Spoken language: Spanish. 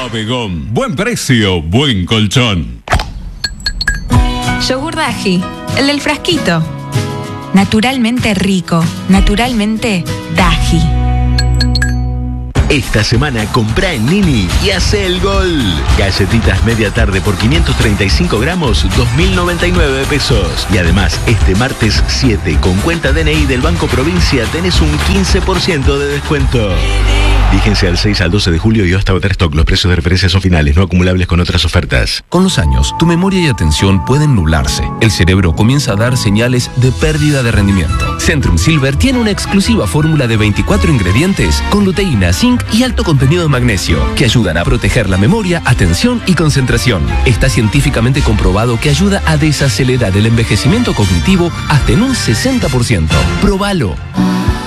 Bodegón. Buen precio, buen colchón. Yogur Daji, el del frasquito. Naturalmente rico, naturalmente Daji. Esta semana comprá en Nini y hace el gol. Galletitas media tarde por 535 gramos, 2.099 pesos. Y además, este martes 7, con cuenta DNI del Banco Provincia, tenés un 15% de descuento. Fíjense al 6 al 12 de julio y hasta agotar stock. Los precios de referencia son finales, no acumulables con otras ofertas. Con los años, tu memoria y atención pueden nublarse. El cerebro comienza a dar señales de pérdida de rendimiento. Centrum Silver tiene una exclusiva fórmula de 24 ingredientes con luteína, zinc y alto contenido de magnesio que ayudan a proteger la memoria, atención y concentración. Está científicamente comprobado que ayuda a desacelerar el envejecimiento cognitivo hasta en un 60%. ¡Próbalo!